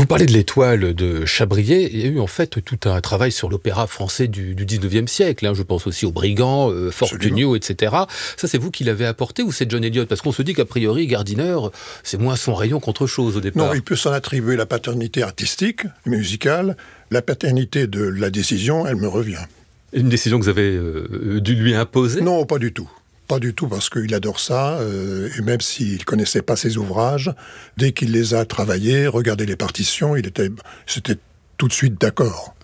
Vous parlez de l'Étoile de Chabrier. Il y a eu en fait tout un travail sur l'opéra français du 19e siècle. Je pense aussi aux Brigands, Fortunio, etc. Ça, c'est vous qui l'avez apporté ou c'est John Eliot? Parce qu'on se dit qu'a priori, Gardiner, c'est moins son rayon qu'autre chose au départ. Non, il peut s'en attribuer la paternité artistique, musicale. La paternité de la décision, elle me revient. Une décision que vous avez dû lui imposer? Non, pas du tout. Pas du tout, parce qu'il adore ça, et même s'il ne connaissait pas ses ouvrages, dès qu'il les a travaillés, regardé les partitions, c'était tout de suite d'accord.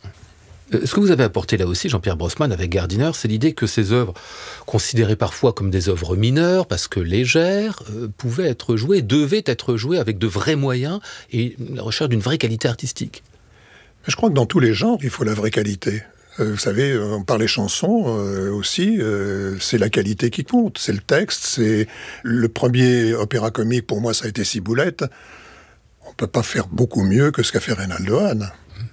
Ce que vous avez apporté là aussi, Jean-Pierre Brossman, avec Gardiner, c'est l'idée que ces œuvres, considérées parfois comme des œuvres mineures, parce que légères, pouvaient être jouées, devaient être jouées avec de vrais moyens et la recherche d'une vraie qualité artistique. Je crois que dans tous les genres, il faut la vraie qualité. Vous savez, par les chansons aussi, c'est la qualité qui compte. C'est le texte, c'est le premier opéra comique, pour moi, ça a été Ciboulette. On ne peut pas faire beaucoup mieux que ce qu'a fait Reynaldo Hahn.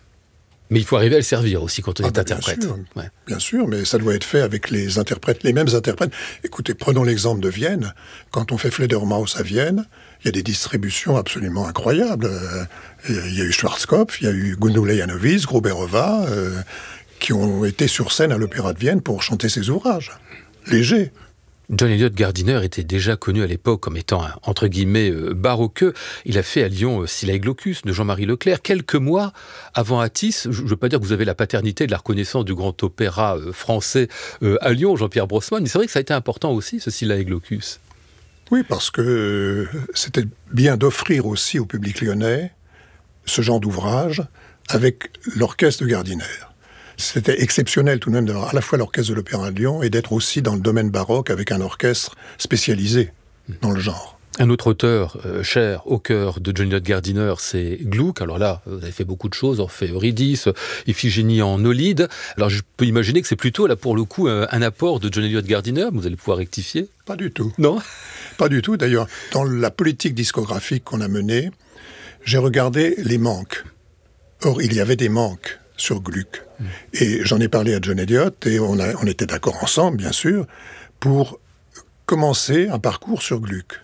Mais il faut arriver à le servir aussi quand on est interprète. Bien sûr, mais ça doit être fait avec les interprètes, les mêmes interprètes. Écoutez, prenons l'exemple de Vienne. Quand on fait Fledermaus à Vienne, il y a des distributions absolument incroyables. Il y a eu Schwarzkopf, il y a eu Gundula Janowitz, Gruberova, qui ont été sur scène à l'Opéra de Vienne pour chanter ses ouvrages. Légers. John Eliot Gardiner était déjà connu à l'époque comme étant un, entre guillemets, baroqueux. Il a fait à Lyon Scylla et Glaucus de Jean-Marie Leclerc. Quelques mois avant Atis, je ne veux pas dire que vous avez la paternité de la reconnaissance du grand opéra français à Lyon, Jean-Pierre Brossman, mais c'est vrai que ça a été important aussi, ce Scylla et Glaucus. Oui, parce que c'était bien d'offrir aussi au public lyonnais ce genre d'ouvrage avec l'orchestre de Gardiner. C'était exceptionnel tout de même d'avoir à la fois l'orchestre de l'Opéra de Lyon et d'être aussi dans le domaine baroque avec un orchestre spécialisé dans le genre. Un autre auteur cher au cœur de John Eliot Gardiner, c'est Gluck. Alors là, vous avez fait beaucoup de choses, Orphée Eurydice, Iphigénie en Aulide. Alors je peux imaginer que c'est plutôt là pour le coup un apport de John Eliot Gardiner. Vous allez pouvoir rectifier? Pas du tout. Non? Pas du tout. D'ailleurs, dans la politique discographique qu'on a menée, j'ai regardé les manques. Or, il y avait des manques sur Gluck. Et j'en ai parlé à John Eliot, et on était d'accord ensemble, bien sûr, pour commencer un parcours sur Gluck.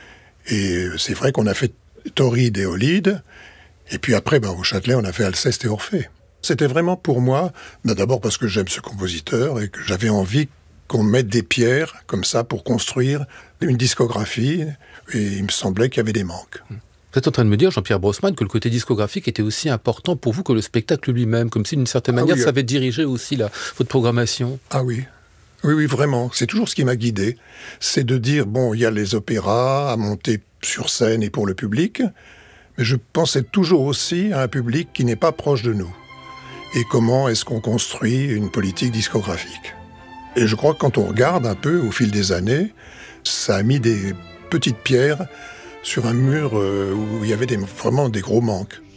Et c'est vrai qu'on a fait Tauride et Aulide, et puis après, au Châtelet, on a fait Alceste et Orphée. C'était vraiment pour moi, d'abord parce que j'aime ce compositeur, et que j'avais envie qu'on mette des pierres, comme ça, pour construire une discographie, et il me semblait qu'il y avait des manques. Vous êtes en train de me dire, Jean-Pierre Brossman, que le côté discographique était aussi important pour vous que le spectacle lui-même, comme si d'une certaine manière ça avait dirigé aussi votre programmation. Ah oui. Oui, vraiment. C'est toujours ce qui m'a guidé. C'est de dire, il y a les opéras à monter sur scène et pour le public, mais je pensais toujours aussi à un public qui n'est pas proche de nous. Et comment est-ce qu'on construit une politique discographique? Et je crois que quand on regarde un peu au fil des années, ça a mis des petites pierres sur un mur où il y avait vraiment des gros manques.